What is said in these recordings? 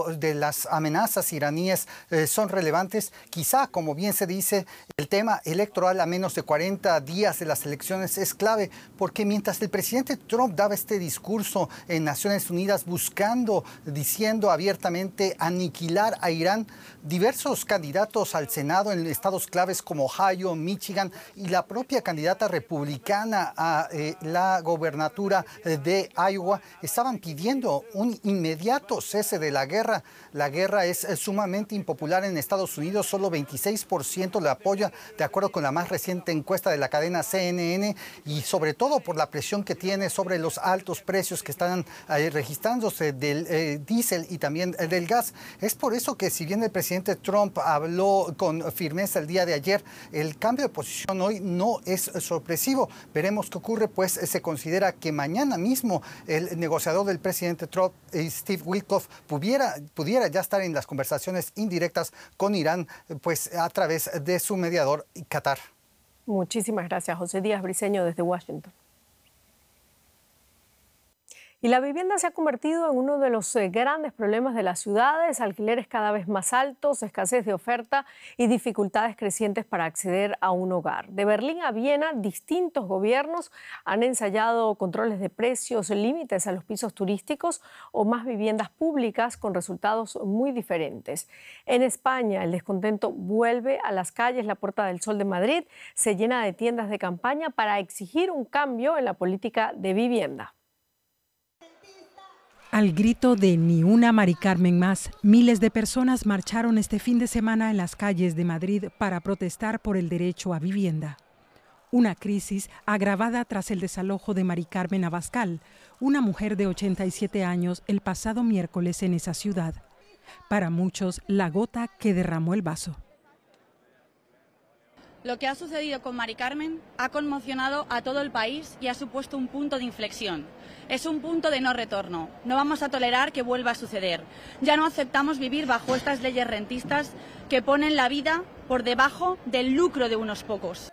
de las amenazas iraníes son relevantes. Quizá, como bien se dice, el tema electoral a menos de 40 días de las elecciones es clave, porque mientras el presidente Trump daba este discurso en Naciones Unidas diciendo abiertamente aniquilar a Irán, diversos candidatos al Senado en estados claves como Ohio, Michigan y la propia candidata republicana a la gobernatura de Iowa estaban pidiendo un inmediato cese de la guerra. La guerra es sumamente impopular en Estados Unidos, solo 26% la apoya, de acuerdo con la más reciente encuesta de la cadena CNN, y sobre todo por la presión que tiene sobre los altos precios que están registrándose del diésel y también del gas. Es por eso que, si bien el presidente Trump habló con firmeza el día de ayer, el cambio de posición hoy no es sorpresivo. Veremos qué ocurre, pues se considera que mañana mismo el negociador del presidente Trump, Steve Witkoff, pudiera ya estar en las conversaciones indirectas con Irán, pues a través de su mediador Qatar. Muchísimas gracias, José Díaz Briceño, desde Washington. Y la vivienda se ha convertido en uno de los grandes problemas de las ciudades: alquileres cada vez más altos, escasez de oferta y dificultades crecientes para acceder a un hogar. De Berlín a Viena, distintos gobiernos han ensayado controles de precios, límites a los pisos turísticos o más viviendas públicas, con resultados muy diferentes. En España, el descontento vuelve a las calles. La Puerta del Sol de Madrid se llena de tiendas de campaña para exigir un cambio en la política de vivienda. Al grito de "Ni una Mari Carmen más", miles de personas marcharon este fin de semana en las calles de Madrid para protestar por el derecho a vivienda. Una crisis agravada tras el desalojo de Mari Carmen Abascal, una mujer de 87 años, el pasado miércoles en esa ciudad. Para muchos, la gota que derramó el vaso. Lo que ha sucedido con Mari Carmen ha conmocionado a todo el país y ha supuesto un punto de inflexión. Es un punto de no retorno. No vamos a tolerar que vuelva a suceder. Ya no aceptamos vivir bajo estas leyes rentistas que ponen la vida por debajo del lucro de unos pocos.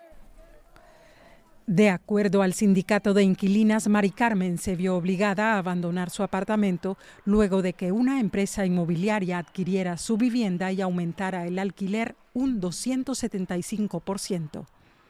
De acuerdo al sindicato de inquilinas, Mari Carmen se vio obligada a abandonar su apartamento luego de que una empresa inmobiliaria adquiriera su vivienda y aumentara el alquiler un 275%.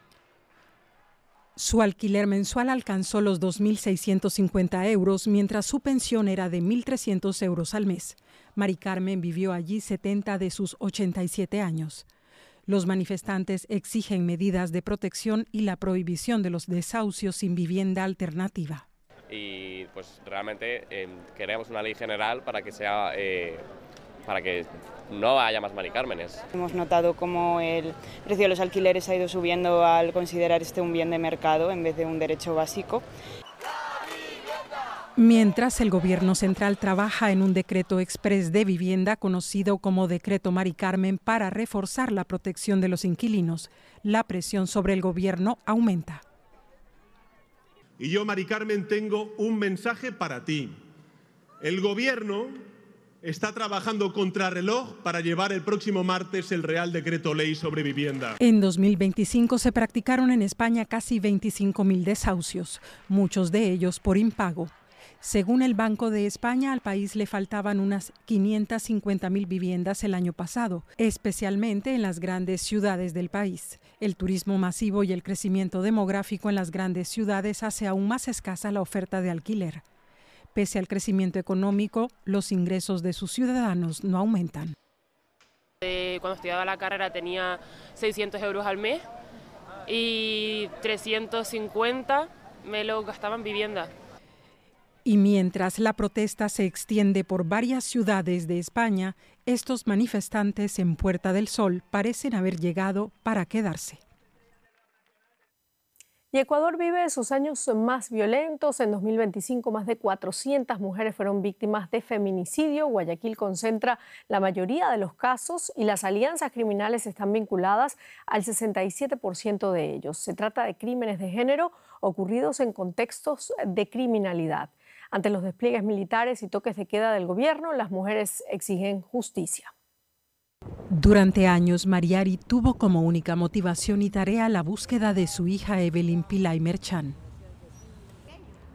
Su alquiler mensual alcanzó los 2.650 euros, mientras su pensión era de 1.300 euros al mes. Mari Carmen vivió allí 70 de sus 87 años. Los manifestantes exigen medidas de protección y la prohibición de los desahucios sin vivienda alternativa. Y pues realmente queremos una ley general para que sea para que no haya más Mari Cármenes. Hemos notado cómo el precio de los alquileres ha ido subiendo al considerar este un bien de mercado en vez de un derecho básico. Mientras, el Gobierno central trabaja en un decreto exprés de vivienda conocido como Decreto Mari Carmen para reforzar la protección de los inquilinos. La presión sobre el Gobierno aumenta. Y yo, Mari Carmen, tengo un mensaje para ti. El Gobierno está trabajando contrarreloj para llevar el próximo martes el Real Decreto Ley sobre vivienda. En 2025 se practicaron en España casi 25.000 desahucios, muchos de ellos por impago. Según el Banco de España, al país le faltaban unas 550.000 viviendas el año pasado, especialmente en las grandes ciudades del país. El turismo masivo y el crecimiento demográfico en las grandes ciudades hace aún más escasa la oferta de alquiler. Pese al crecimiento económico, los ingresos de sus ciudadanos no aumentan. Cuando estudiaba la carrera tenía 600 euros al mes y 350 me lo gastaba en vivienda. Y mientras la protesta se extiende por varias ciudades de España, estos manifestantes en Puerta del Sol parecen haber llegado para quedarse. Y Ecuador vive sus años más violentos. En 2025, más de 400 mujeres fueron víctimas de feminicidio. Guayaquil concentra la mayoría de los casos y las alianzas criminales están vinculadas al 67% de ellos. Se trata de crímenes de género ocurridos en contextos de criminalidad. Ante los despliegues militares y toques de queda del gobierno, las mujeres exigen justicia. Durante años, Mariari tuvo como única motivación y tarea la búsqueda de su hija Evelyn Pillay Merchan.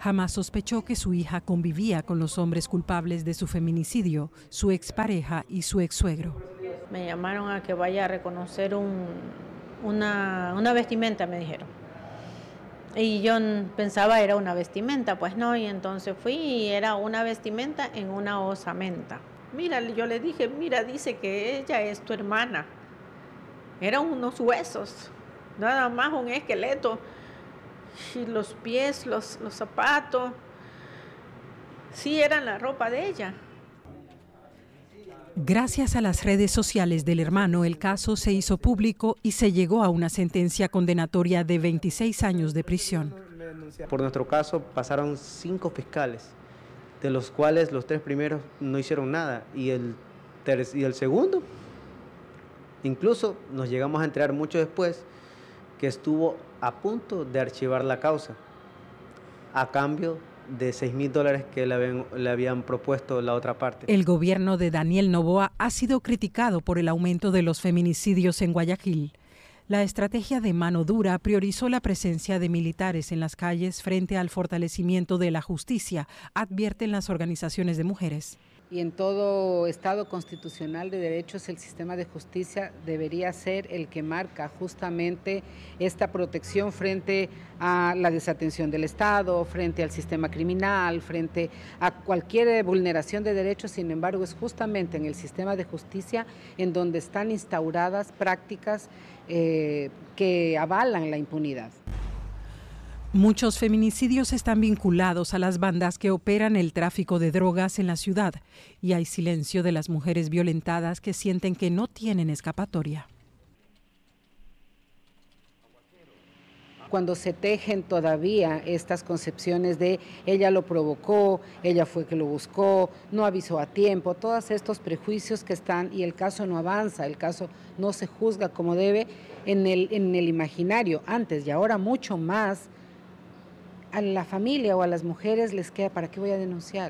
Jamás sospechó que su hija convivía con los hombres culpables de su feminicidio, su expareja y su exsuegro. Me llamaron a que vaya a reconocer una vestimenta, me dijeron. Y yo pensaba era una vestimenta, pues no, y entonces fui y era una vestimenta en una osamenta. Mira, yo le dije, mira, dice que ella es tu hermana. Eran unos huesos, nada más un esqueleto. Y los pies, los zapatos, sí eran la ropa de ella. Gracias a las redes sociales del hermano, el caso se hizo público y se llegó a una sentencia condenatoria de 26 años de prisión. Por nuestro caso pasaron 5 fiscales, de los cuales los 3 primeros no hicieron nada y el segundo, incluso nos llegamos a enterar mucho después que estuvo a punto de archivar la causa a cambio de $6.000 que le habían propuesto la otra parte. El gobierno de Daniel Noboa ha sido criticado por el aumento de los feminicidios en Guayaquil. La estrategia de mano dura priorizó la presencia de militares en las calles frente al fortalecimiento de la justicia, advierten las organizaciones de mujeres. Y en todo Estado constitucional de derechos el sistema de justicia debería ser el que marca justamente esta protección frente a la desatención del Estado, frente al sistema criminal, frente a cualquier vulneración de derechos. Sin embargo, es justamente en el sistema de justicia en donde están instauradas prácticas que avalan la impunidad. Muchos feminicidios están vinculados a las bandas que operan el tráfico de drogas en la ciudad y hay silencio de las mujeres violentadas que sienten que no tienen escapatoria. Cuando se tejen todavía estas concepciones de ella lo provocó, ella fue que lo buscó, no avisó a tiempo, todos estos prejuicios que están y el caso no avanza, el caso no se juzga como debe en el imaginario antes y ahora mucho más. A la familia o a las mujeres les queda, ¿para qué voy a denunciar?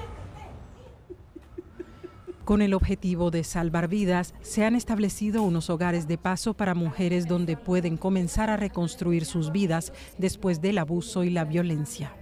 Con el objetivo de salvar vidas, se han establecido unos hogares de paso para mujeres donde pueden comenzar a reconstruir sus vidas después del abuso y la violencia.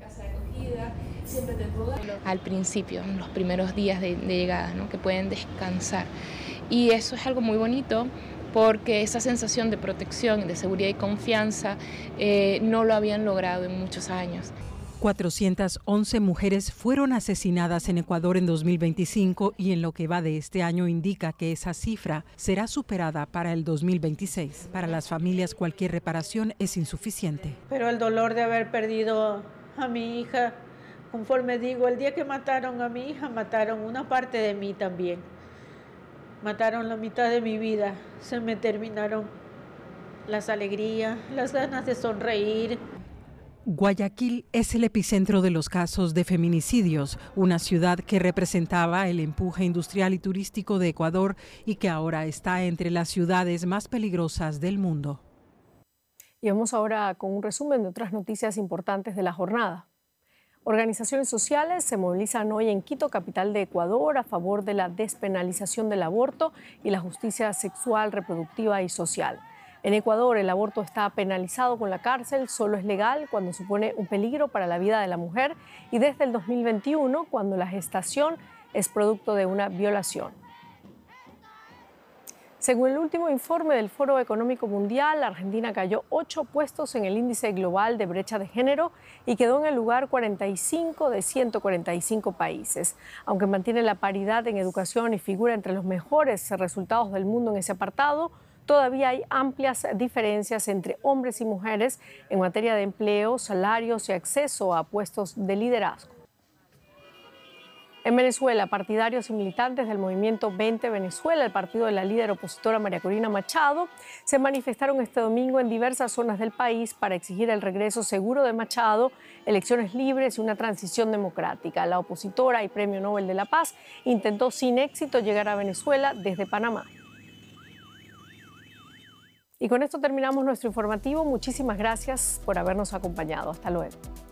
Al principio, en los primeros días de llegada, ¿no? Que pueden descansar. Y eso es algo muy bonito, porque esa sensación de protección, de seguridad y confianza no lo habían logrado en muchos años. 411 mujeres fueron asesinadas en Ecuador en 2025 y en lo que va de este año indica que esa cifra será superada para el 2026. Para las familias cualquier reparación es insuficiente. Pero el dolor de haber perdido a mi hija, conforme digo, el día que mataron a mi hija, mataron una parte de mí también. Mataron la mitad de mi vida, se me terminaron las alegrías, las ganas de sonreír. Guayaquil es el epicentro de los casos de feminicidios, una ciudad que representaba el empuje industrial y turístico de Ecuador y que ahora está entre las ciudades más peligrosas del mundo. Y vamos ahora con un resumen de otras noticias importantes de la jornada. Organizaciones sociales se movilizan hoy en Quito, capital de Ecuador, a favor de la despenalización del aborto y la justicia sexual, reproductiva y social. En Ecuador, el aborto está penalizado con la cárcel, solo es legal cuando supone un peligro para la vida de la mujer y desde el 2021 cuando la gestación es producto de una violación. Según el último informe del Foro Económico Mundial, Argentina cayó 8 puestos en el índice global de brecha de género y quedó en el lugar 45 de 145 países. Aunque mantiene la paridad en educación y figura entre los mejores resultados del mundo en ese apartado, todavía hay amplias diferencias entre hombres y mujeres en materia de empleo, salarios y acceso a puestos de liderazgo. En Venezuela, partidarios y militantes del movimiento 20 Venezuela, el partido de la líder opositora María Corina Machado, se manifestaron este domingo en diversas zonas del país para exigir el regreso seguro de Machado, elecciones libres y una transición democrática. La opositora y Premio Nobel de la Paz intentó sin éxito llegar a Venezuela desde Panamá. Y con esto terminamos nuestro informativo. Muchísimas gracias por habernos acompañado. Hasta luego.